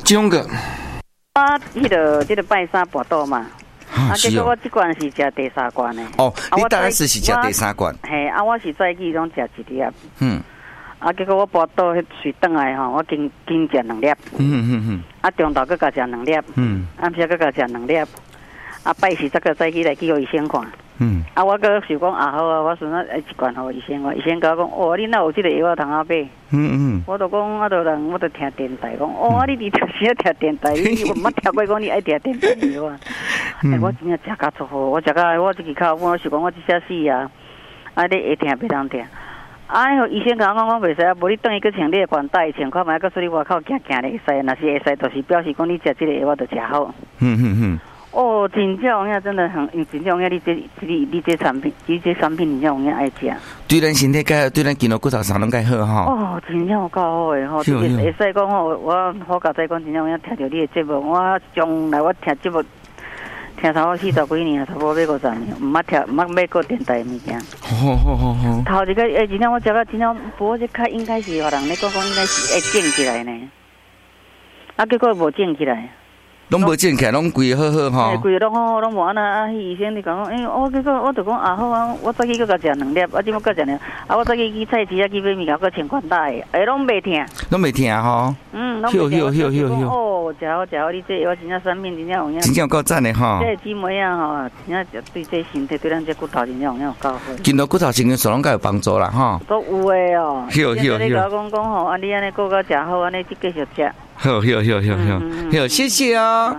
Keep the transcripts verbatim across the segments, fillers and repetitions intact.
这种个， 我迄个这个拜三跋倒嘛，啊，结果我这罐是食第三罐的。 哦，你当然是是食第三罐。 嘿，啊，我是早起拢食一粒。 嗯。 啊，结果我跋倒迄水转来吼，我经经食两粒。嗯嗯嗯。啊，中昼搁加食两粒。嗯。暗时搁加食两粒。啊，拜四再个早起来去互医生看。嗯。啊，我搁想讲啊好啊，我顺啊一罐互医生，我医生甲我讲，哦，你哪有这个药通啊买？嗯嗯。我就讲，我就人，我就听电台讲，哦，你伫电视听电台，你我冇听过讲你爱听电台药啊。哎，我真正食甲足好，我食甲我这支口，我想讲我这些死啊，啊，你会听别当听。啊，医生甲我讲讲袂使啊，无你等伊去穿你的管带，穿看卖，搁出去外口行行咧会使，若是会使，就是表示讲你食这个药我就食好。嗯嗯嗯。哦，真正有影真的很，真正有影你这你你这产品，你这产品真正有影爱食。 对咱身体介，对咱筋肉骨头啥拢介好哈。 哦，真正有够好诶吼，就是会使讲吼，我好佳仔讲真正有影听着你的节目，我将来我听节目。听差不多四十几年，差不多买五十年，唔捌听，唔捌买过电台物件。好好好好。头一个诶，真正我食到真正，不过这卡应该是互人咧讲讲，应该是会整起来呢。啊，结果无整起来。 拢无整起来，拢规个好好吼。 规个拢好好，拢无安那啊！医生你讲讲，诶，我结果我就讲啊好啊，我早起搁甲食两粒，啊，即么搁食两，啊，我早起去菜市啊去买物件，搁穿管带，诶，拢袂听。 拢袂听吼。 嗯，拢袂听。哦，食好食好，你这我真正产品真正有影。 真正有够赞的吼。 这姊妹啊吼，真正对这身体对咱这骨头真正有影有够好。 筋肉骨头成个素拢较有帮助啦吼。 都有诶哦。 有有有。 你甲我讲讲吼，啊，你安尼过个食好，安尼就继续食。 好，好，好，好，好，好，谢谢哦。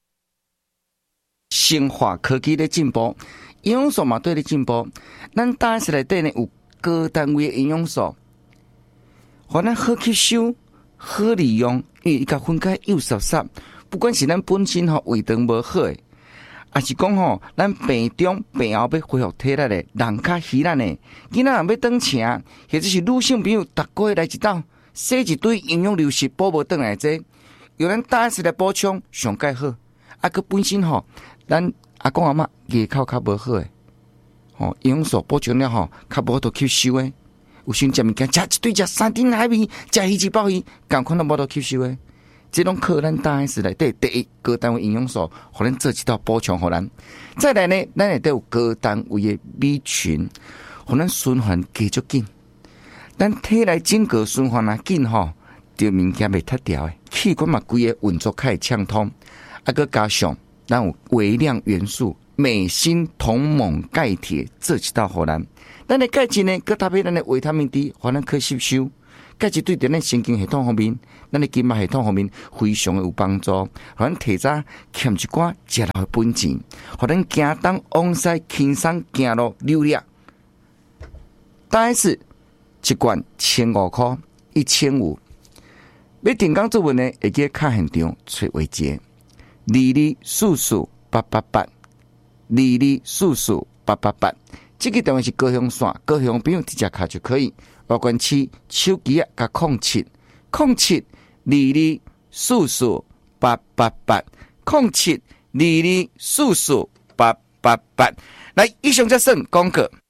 生化科技的进步，营养素嘛对的进步。咱大食内底呢有高单位的营养素，互咱好吸收、好利用，因为伊甲分解又熟熟。不管是咱本身吼胃肠无好诶，还是讲吼咱病中病后要恢复体力诶，人较虚烂诶，囡仔人要转车，或者是女性朋友逐个月来一道，洗一堆营养流失补无转来这，由咱大食来补充上介好。啊，佮本身吼。咱阿公阿嬷牙口较无好诶，吼营养素补充了吼，较无度吸收诶。有时食物件食一堆食三丁海味，食鱼翅鲍鱼，共款都无度吸收诶。这种靠咱大 S 内底第一高单位营养素，互咱做一道补充互咱。再来呢，咱内底有高单位诶米群，互咱循环加足紧。咱体内整个循环啊紧吼，着物件袂脱掉诶，气管嘛规个运作较会畅通，啊佮加上。咱有微量元素镁、锌、铜、锰、钙、铁做一道互咱。咱的钙质呢，佮搭配咱的维他命 D， 互咱可吸收。钙质对咱的神经系统方面，咱的筋脉系统方面非常的有帮助。互咱提早欠一寡食落的本钱，互咱行东往西轻松行路溜力。大 S 一罐千五块，一千五。要订工作文呢，会记卡现场找维杰。二二四四八八八，二二四四八八八，这个电话是高雄线，高雄朋友直接卡就可以。外关市手机啊，加空七空七二二四四八八八空七二二四四八八八。来，以上这算广告。